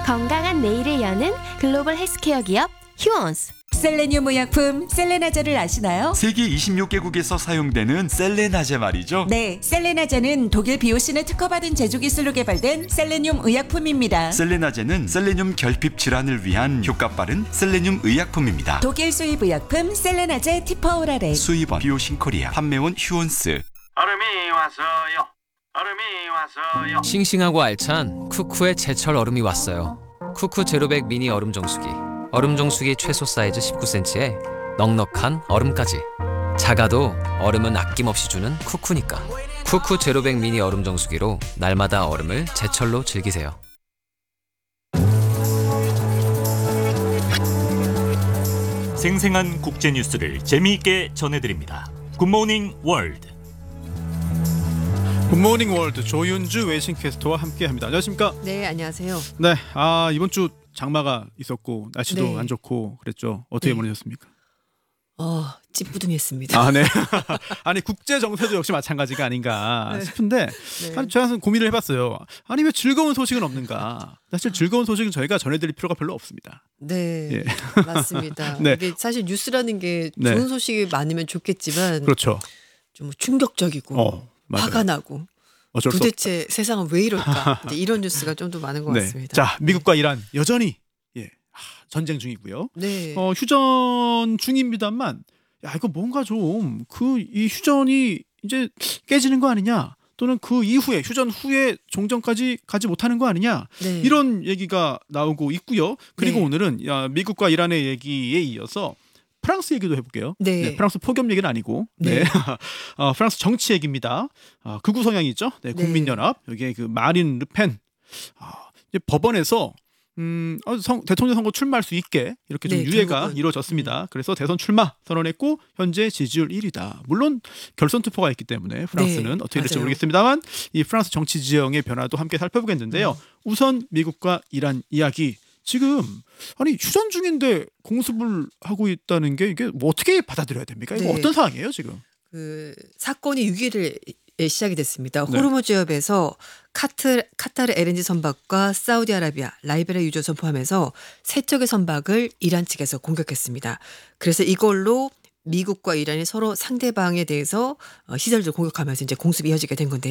건강한 내일을 여는 글로벌 헬스케어 기업 휴원스. 셀레늄 의약품 셀레나제를 아시나요? 세계 26개국에서 사용되는 셀레나제 말이죠. 네, 셀레나제는 독일 BOC는 특허받은 제조 기술로 개발된 셀레늄 의약품입니다. 셀레나제는 셀레늄 결핍 질환을 위한 효과 빠른 셀레늄 의약품입니다. 독일 수입 의약품 셀레나제 티퍼오라렉. 수입원 비오신코리아, 판매원 휴원스. 얼음이 왔어요. 얼음이 왔어요. 싱싱하고 알찬 쿠쿠의 제철 얼음이 왔어요. 쿠쿠 제로백 미니 얼음 정수기. 얼음 정수기 최소 사이즈 19cm에 넉넉한 얼음까지. 작아도 얼음은 아낌없이 주는 쿠쿠니까. 쿠쿠 제로백 미니 얼음 정수기로 날마다 얼음을 제철로 즐기세요. 생생한 국제 뉴스를 재미있게 전해드립니다. 굿모닝 월드. 굿모닝 월드 조윤주 외신캐스터와 함께합니다. 안녕하십니까? 네, 안녕하세요. 네, 이번 주 장마가 있었고 날씨도 네. 안 좋고 그랬죠. 어떻게 네. 보내셨습니까? 찌뿌둥했습니다. 네. 아니 국제 정세도 역시 마찬가지가 아닌가 네. 싶은데 네. 아니, 제가 고민을 해봤어요. 아니 왜 즐거운 소식은 없는가? 사실 즐거운 소식은 저희가 전해드릴 필요가 별로 없습니다. 네, 예. 맞습니다. 네. 이게 사실 뉴스라는 게 네. 좋은 소식이 많으면 좋겠지만 그렇죠. 좀 충격적이고 맞아요. 화가 나고 어쩔 수 도대체 세상은 왜 이럴까? 이제 이런 뉴스가 좀 더 많은 것 네. 같습니다. 자, 미국과 이란 여전히 전쟁 중이고요. 네. 휴전 중입니다만, 야 이거 뭔가 좀 이 휴전이 이제 깨지는 거 아니냐? 또는 그 이후에 휴전 후에 종전까지 가지 못하는 거 아니냐? 네. 이런 얘기가 나오고 있고요. 그리고 네. 오늘은 미국과 이란의 얘기에 이어서 프랑스 얘기도 해볼게요. 네. 프랑스 폭염 얘기는 아니고, 네. 프랑스 정치 얘기입니다. 극우 성향이 있죠. 네, 네. 국민연합 여기에 그 마린 르펜 이제 법원에서 대통령 선거 출마할 수 있게 이렇게 좀 네, 유예가 결국은. 이루어졌습니다. 그래서 대선 출마 선언했고 현재 지지율 1위다. 물론 결선 투표가 있기 때문에 프랑스는 네, 어떻게 될지 맞아요. 모르겠습니다만 이 프랑스 정치 지형의 변화도 함께 살펴보겠는데요. 우선 미국과 이란 이야기. 지금 아니 휴전 중인데 공습을 하고 있다는 게 이게 뭐 어떻게 받아들여야 됩니까? 이거 네. 어떤 상황이에요 지금? 그 사건이 6일에 시작이 됐습니다. 네. 호르무즈 해협에서 카타르 LNG 선박과 사우디아라비아, 라이베리아 유조선 포함해서 세 척의 선박을 이란 측에서 공격했습니다. 그래서 이걸로 미국과 이란이 서로 상대방에 대해서 시설을 공격하면서 이제 공습이 이어지게 된 건데.